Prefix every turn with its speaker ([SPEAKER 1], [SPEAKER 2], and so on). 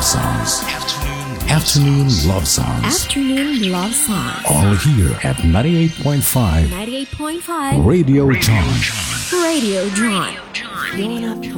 [SPEAKER 1] songs. Afternoon love songs.
[SPEAKER 2] Afternoon love songs.
[SPEAKER 1] All here at 98.5
[SPEAKER 2] 98.5
[SPEAKER 1] Radio John.
[SPEAKER 2] Radio John.